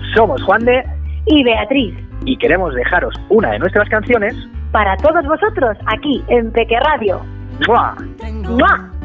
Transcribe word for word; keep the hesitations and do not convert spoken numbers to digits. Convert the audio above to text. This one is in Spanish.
Somos Juan de y Beatriz y queremos dejaros una de nuestras canciones para todos vosotros aquí en Peque Radio. ¡Mua! ¡Mua!